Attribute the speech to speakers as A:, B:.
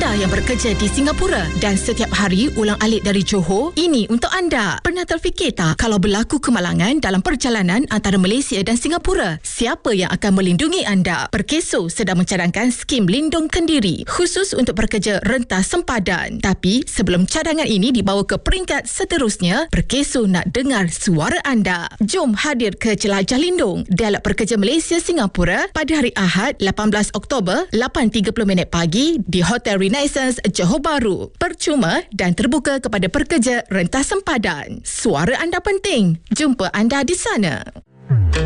A: anda yang bekerja di Singapura dan setiap hari ulang-alik dari Johor, ini untuk anda. Pernah terfikir tak kalau berlaku kemalangan dalam perjalanan antara Malaysia dan Singapura? Siapa yang akan melindungi anda? Perkeso sedang mencadangkan skim lindungkan diri khusus untuk pekerja rentas sempadan. Tapi sebelum cadangan ini dibawa ke peringkat seterusnya, Perkeso nak dengar suara anda. Jom hadir ke Jelajah Lindung Dialog Pekerja Malaysia Singapura pada hari Ahad 18 Oktober 8.30 pagi di Hotel Renaissance Johor Bahru. Percuma dan terbuka kepada pekerja rentas sempadan. Suara anda penting. Jumpa anda di sana.